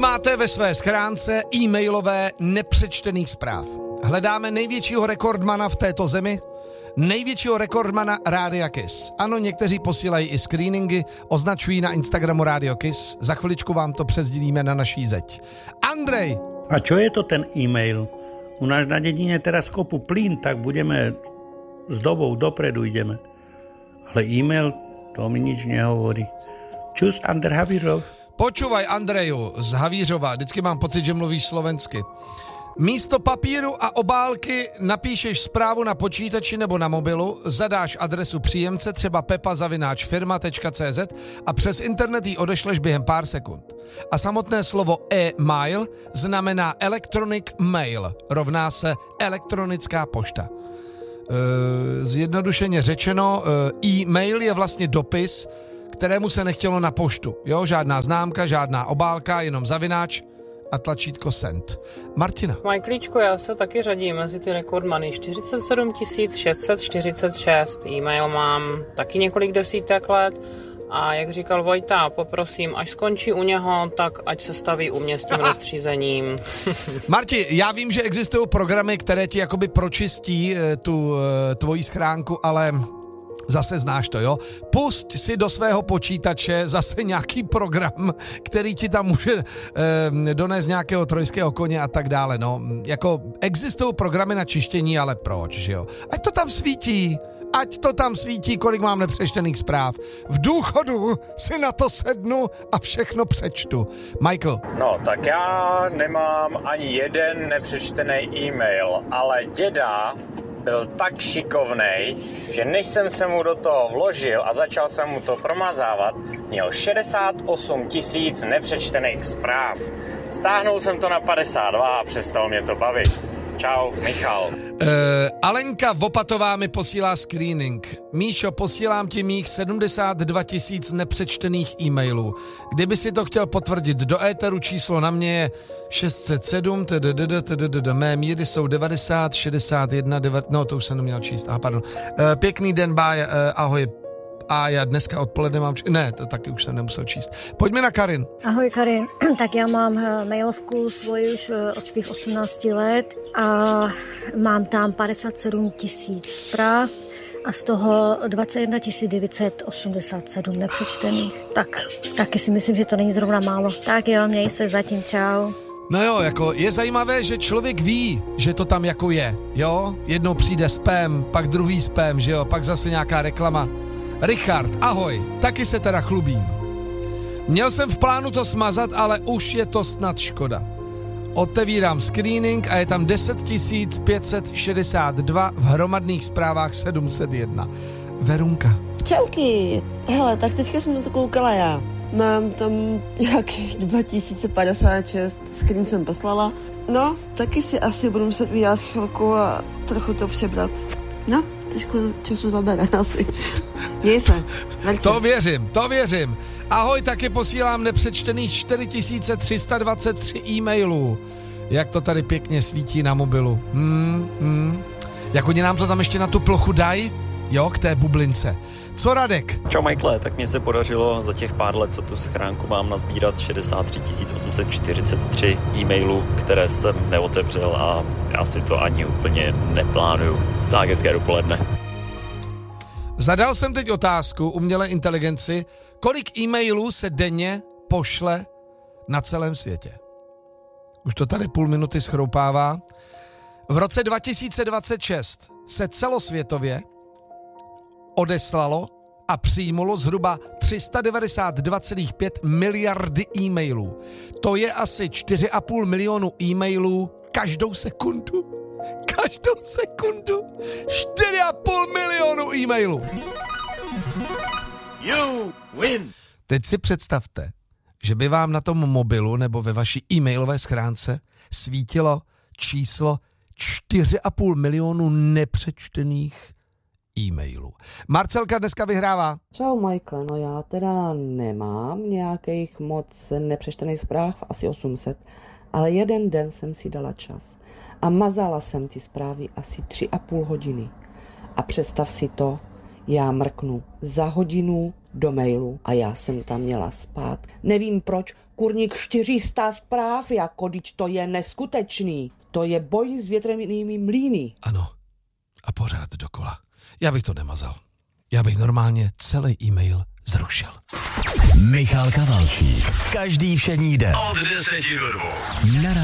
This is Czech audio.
máte ve své schránce e-mailové nepřečtených zpráv? Hledáme největšího rekordmana v této zemi? Největšího rekordmana Rádia Kiss. Ano, někteří posílají i screeningy, označují na Instagramu Rádio Kiss. Za chviličku vám to přesdělíme na naší zeď. Andrej! A čo je to ten e-mail? U nás na dedine teraz kopu plyn, tak budeme s dobou dopredu ideme. Ale e-mail, to mi nič nehovorí. Čus, Ander Havířov. Počúvaj, Andreju z Havířova, vždycky mám pocit, že mluvíš slovensky. Místo papíru a obálky napíšeš zprávu na počítači nebo na mobilu, zadáš adresu příjemce, třeba pepa@firma.cz a přes internet ji odešleš během pár sekund. A samotné slovo e-mail znamená electronic mail, rovná se elektronická pošta. Zjednodušeně řečeno, e-mail je vlastně dopis, kterému se nechtělo na poštu. Jo, žádná známka, žádná obálka, jenom zavináč a tlačítko send. Martina. Majklíčko, já se taky řadím mezi ty rekordmany. 47 646 e-mail mám taky několik desítek let a jak říkal Vojta, poprosím, až skončí u něho, tak ať se staví u mě s tím rozstřízením. Marti, já vím, že existují programy, které ti jakoby pročistí tu tvoji schránku, ale zase znáš to, jo? Pusť si do svého počítače zase nějaký program, který ti tam může donést nějakého trojského koně a tak dále, no. Jako existují programy na čištění, ale proč, že jo? Ať to tam svítí, kolik mám nepřečtených zpráv. V důchodu si na to sednu a všechno přečtu. Michael. No, tak já nemám ani jeden nepřečtený e-mail, ale děda byl tak šikovnej, že než jsem se mu do toho vložil a začal jsem mu to promazávat, měl 68 000 nepřečtených zpráv. Stáhnul jsem to na 52 a přestalo mě to bavit. Čau, Michal. Alenka Vopatová mi posílá screening. Míšo, posílám ti mých 72 000 nepřečtených e-mailů. Kdyby si to chtěl potvrdit do éteru, číslo na mě je 607, mé míry jsou 90, 61, 9, no to už jsem neměl číst, pardon. Pěkný den, bye, ahoj. A já dneska odpoledne mám... Ne, to taky už jsem nemusel číst. Pojďme na Karin. Ahoj Karin, tak já mám mailovku svoji už od svých 18 let a mám tam 57 000 zpráv a z toho 21 987 nepřečtených. Tak taky si myslím, že to není zrovna málo. Tak jo, měj se zatím, čau. No jo, jako je zajímavé, že člověk ví, že to tam jako je, jo? Jednou přijde spam, pak druhý spam, že jo? Pak zase nějaká reklama. Richard, ahoj, taky se teda chlubím. Měl jsem v plánu to smazat, ale už je to snad škoda. Otevírám screening a je tam 10 562 v hromadných zprávách 701. Verunka. Čauky, hele, tak teďka jsem na to koukala já. Mám tam nějakých 2056, screen jsem poslala. No, taky si asi budu muset udělat chvilku a trochu to přebrat. No, trošku času zabere asi. Měj se. To věřím. Ahoj, taky posílám nepřečtených 4323 e-mailů. Jak to tady pěkně svítí na mobilu. Jak oni nám to tam ještě na tu plochu dají? Jo, k té bublince. Co Radek? Čau Michael, tak mně se podařilo za těch pár let, co tu schránku mám, nazbírat 63 843 e-mailů, které jsem neotevřel a já si to ani úplně neplánuju. Tak hezké dopoledne. Zadal jsem teď otázku umělé inteligenci, kolik e-mailů se denně pošle na celém světě. Už to tady půl minuty schroupává. V roce 2026 se celosvětově odeslalo a přijmulo zhruba 392,5 miliardy e-mailů. To je asi 4,5 milionu e-mailů každou sekundu. 4,5 milionu e-mailů. You win. Teď si představte, že by vám na tom mobilu nebo ve vaší e-mailové schránce svítilo číslo 4,5 milionu nepřečtených e-mailů. Marcelka dneska vyhrává. Čau Michael, no já teda nemám nějakých moc nepřečtených zpráv, asi 800, ale jeden den jsem si dala čas a mazala jsem ty zprávy asi 3,5 hodiny. A představ si to, Já mrknu za hodinu do mailu a já jsem tam měla spát. Nevím proč, kurník 400 zpráv, jako když to je neskutečný. To je boj s větrnými mlýny. Ano. A pořád dokola. Já bych to nemazal. Já bych normálně celý e-mail zrušil. Michal Kavalčík. Každý všední den. Od 10 do 2.